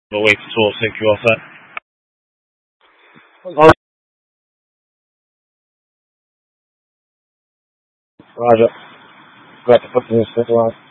We'll wait for 12, you all set? Roger. Got to put the newspaper on.